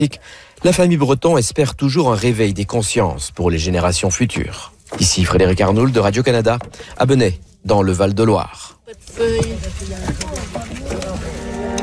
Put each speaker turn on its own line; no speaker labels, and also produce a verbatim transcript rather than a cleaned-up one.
la famille Breton espère toujours un réveil des consciences pour les générations futures. Ici Frédéric Arnould de Radio-Canada, à Benay, dans le Val-de-Loire.